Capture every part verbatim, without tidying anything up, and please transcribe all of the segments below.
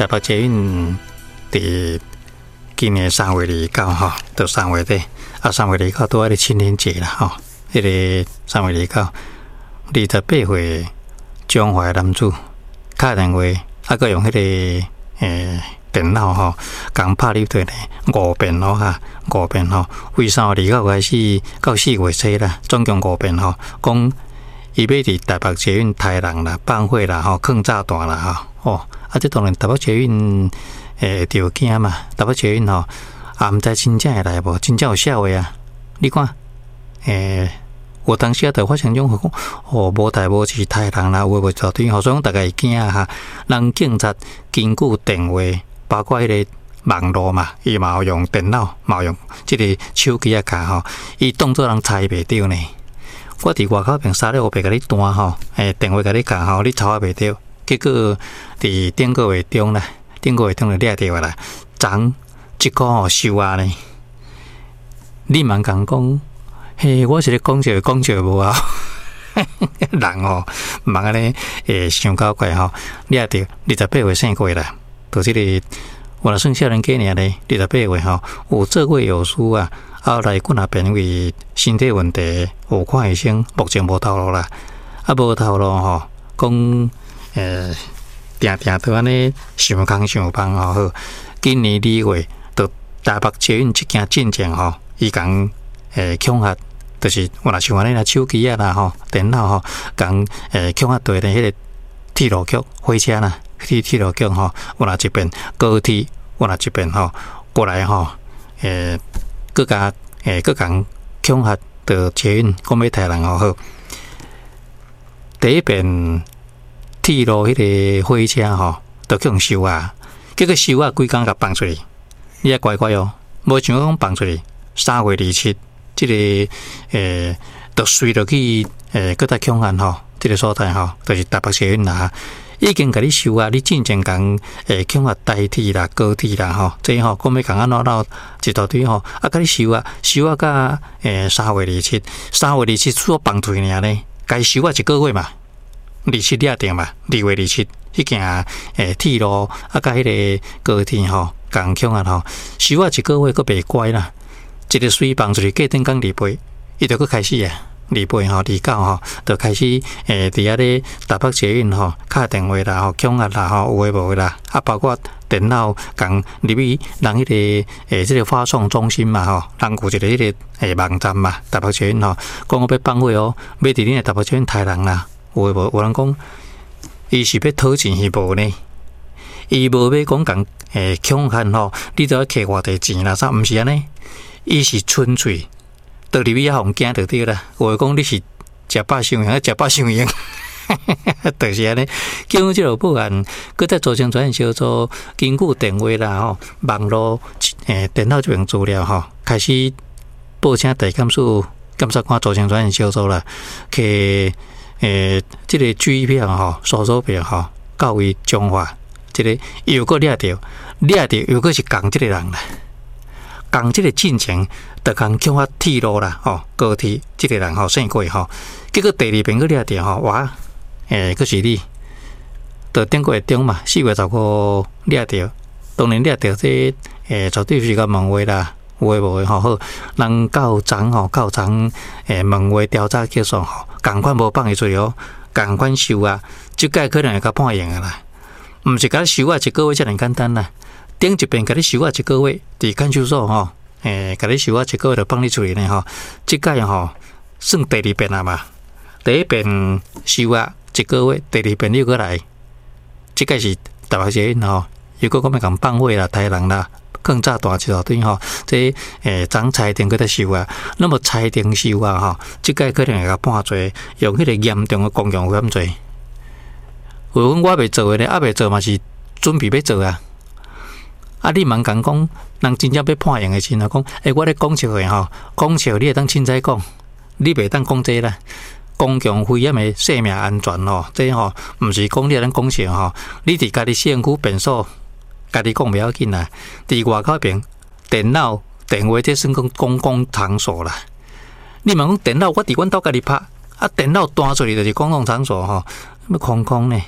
台北捷运伫今年三月二九吼，到三月底啊，三月二九拄仔咧青年节啦吼，迄、那个三月二九二十八岁中华男子打电话，啊，佮用迄、那个诶。电脑吼，共拍你对咧五遍咯哈，五遍吼，为三月二九开始到四月初啦，总共五遍吼。讲伊要伫台北捷运杀人啦、放火啦、吼放炸弹啦吼，哦，啊，这当然台北捷运诶着惊嘛，台北捷运吼，啊，毋知真正会来无，真正有写话啊？你看，诶、欸，我当时啊，就发生种讲，哦，无代无志杀人啦，有诶无到底吼，所以讲大家会惊啊哈。人警察根据电话。包括迄个网络嘛，伊嘛有用电脑，嘛有用即个手机啊卡吼，伊当作人猜袂着呢。我伫外口边三了五白甲你弹吼，诶，电话甲你讲吼，你抄也袂着。结果伫顶个月中啦，顶个月中就掠着啦，昨一个吼收啊呢。你茫讲讲，嘿，我是咧讲笑讲笑无啊？人吼，茫安尼诶想搞怪吼，掠着二十八岁生过啦。就即、这个，我若算少年家尔咧，二十八岁吼，有做过药师啊，后来骨那边因为身体问题有看医生，目前无头路啦，啊无头路吼，讲诶，定定都安尼想空想帮吼好，今年二月，就台北捷运一件进程吼，伊讲诶恐吓，就是我若像安尼啦，手机啊啦吼，电脑吼，讲诶恐吓对咧迄个铁路局火车啦。去铁路局吼，我若一边高铁，我若一边吼过来吼，诶，各家诶各讲恐吓到捷运，讲要杀人吼好。第一遍铁路迄个火车吼，都去用收啊，结果收啊几工甲放出去，你也乖乖哦，无想讲放出去。三月二七，即、这个诶，就随落去诶，各大恐吓吼，即、這个所在吼，就是台北捷运啦。已经甲你收啊！你进前讲诶，恐吓台铁啦、高铁啦吼，这吼讲要讲安怎闹一大堆吼，啊，甲你收啊，收啊，甲诶三月二七，三月二七出放出尔呢，该收啊一个月嘛，二七掠定嘛，二月二七迄件诶铁路啊，甲迄个高铁吼，共恐吓吼，收啊一个月佫袂乖啦，一个水放出去，过顶讲二倍，伊就佫开始啊。二八吼，二九吼，就开始诶，伫遐咧台北捷运吼，敲电话啦，吼，恐吓啦，吼，有诶无诶啦，啊，包括电脑共入去人迄个诶，即个发送中心嘛，吼，人有一个迄个诶网站嘛，台北捷运吼，讲我要放火哦，要伫恁诶台北捷运杀人啦，有诶无？有人讲，伊是要讨钱是无呢？伊无要讲共诶恐吓吼，你都要摕偌济钱啦，啥？毋是安尼，伊是纯粹。到入去啊，互惊就对啦。有诶讲你是食饱伤用，食饱伤用，就是安尼。经即个报案，佮在组成专案小组，根据电话啦吼、网络诶、电脑这边资料吼，开始报请地检署检察官组成专案小组啦，去诶即、这个举票吼、搜索票吼，到伊彰化，即、这个又佮掠着，掠着又佮是共即个人啦。共即个进程，就共恐吓铁路啦，吼高铁，即个人吼胜过吼，结果第二遍去掠着吼，哇，诶，佫是你，就顶个月中嘛，四月十五掠着，当然掠着这诶，绝对是个问话啦，有诶无诶吼好，人到昨吼到昨诶问话调查结束吼，共款无放伊出去哦，共款收啊，即届可能会较判刑诶啦，毋是甲收啊一个月遮尔简单啦。顶一遍甲你收啊一个月，伫看守所吼，诶，甲你收啊一个月就放你出去呢吼。即届吼算第二遍啊嘛，第一遍收啊一个月，第二遍又过来，即届是台北捷运吼，又搁讲要共放火啦、杀人啦、放炸弹一大堆吼。这诶，昨裁定搁在收啊，那么裁定收啊吼，即届可能会甲判罪，用迄个严重诶公共危险罪。有讲我未做诶咧，啊未做嘛是准备要做啊。啊！你茫讲讲，人真正要判刑的时候，讲，诶，我咧讲笑话吼，讲笑你会当凊彩讲，你袂当讲这啦。公共危险的生命安全吼，这吼毋是讲你咱讲笑吼，你伫家己身躯便所，家己讲袂要紧啦。伫外口边，电脑、电话这算讲公共场所啦。你问讲电脑，我伫阮兜家己拍，啊，电脑弹出去就是公共场所吼，要空空呢，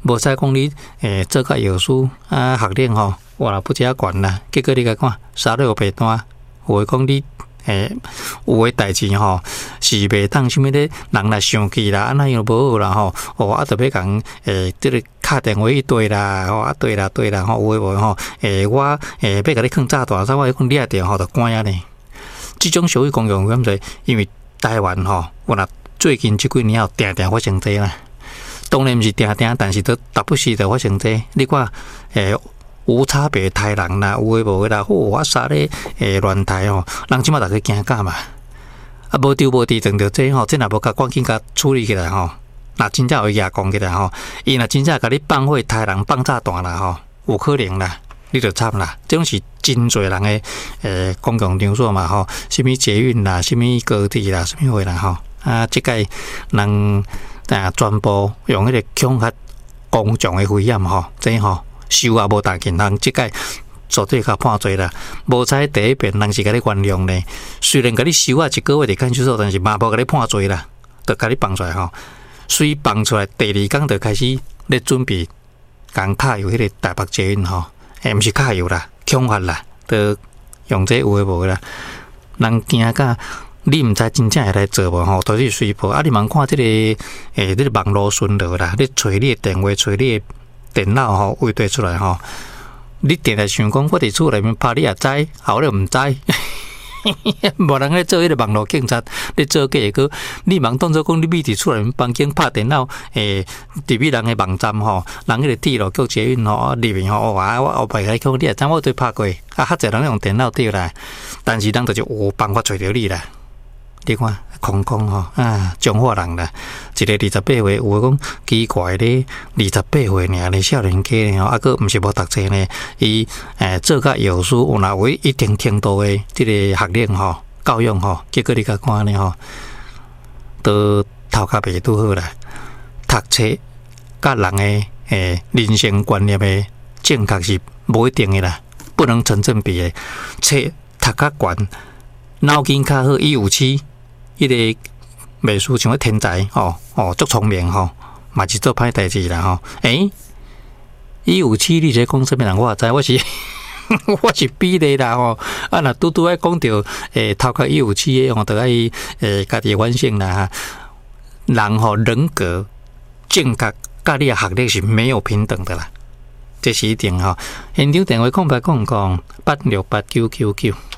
无使讲你诶做甲药师啊学历吼，我若不遮悬啦。结果你甲看三六白单，有诶讲你诶有诶代志吼，是袂当啥物咧，人来生气啦，安那样无好啦吼，哦啊特别讲诶，即、这个敲电话去对啦，吼啊对啦对啦吼，有诶无吼，诶我诶要甲你放炸弹，啥我讲你啊着吼着关啊呢。即种社会公共危险罪，因为台湾吼，我若最近即几年后定定发生这啦。当然毋是定定，但是都达不时就发生这。你看，诶、欸，无差别杀人啦，有诶无诶啦，哦，我杀咧诶乱杀吼，人即马大家惊甲嘛。啊，无丢无地撞着这吼，这若无甲赶紧甲处理起来吼，若真正有野讲起来吼，伊若真正甲你放火杀人放炸弹啦吼，有可能啦。你就惨啦，这种是真侪人诶，诶，公共场所嘛吼，什么捷运啦，什么高铁啦，什么话啦吼，啊，即个人啊，全部用迄个恐吓公众诶危险吼，这吼收也无大件，人即个绝对较判罪啦。无采第一遍人是甲你原谅呢，虽然甲你收啊一个月伫看守所，但是嘛无甲你判罪啦，就甲你放出来吼。虽放出来，第二天就开始咧准备，共卡有迄个台北捷运吼。诶，毋是揢油啦，恐吓啦，都用这有诶无啦。人惊甲你毋知真正会来做无吼，都是随波。啊，你茫看即、這个诶，即、這个网络巡逻啦，你找你诶电话，找你诶电脑吼，位对出来吼。你定来想讲，我伫厝内面拍你也知，后咧毋知。无人咧做迄个网络警察，咧做假个，你茫当作讲你秘伫厝内面房间拍电脑，诶，入去人诶网站吼，人迄个铁路局捷运吼，入面吼，哇，我后摆来讲，你也知我对拍过，啊，较侪人用电脑对啦，但是人就是有办法找着你啦。你看，空空吼啊，彰化人啦，一个二十八岁，有诶讲奇怪咧，二十八岁尔咧，少年家咧吼，啊，佫毋是无读册呢，伊诶做甲药师，有若有一定程度诶，即个学历吼，教育吼，结果你甲看咧吼，都头壳袂拄好啦，读册甲人诶诶人生观念诶正确是无一定诶啦，不能成正比诶，册读较悬，脑筋较好，一五七。迄个美术像个天才哦哦，足聪明吼，嘛是做歹代志啦吼。诶，一五七，你这讲什么人？我也知，我是我是比例啦吼。啊，若拄拄爱讲到诶，头壳一五七诶，吼，着爱诶，家己反省啦。人吼人格正确，甲你诶学历是没有平等的啦，这是一定吼。现场电话空白空空八六八九九九。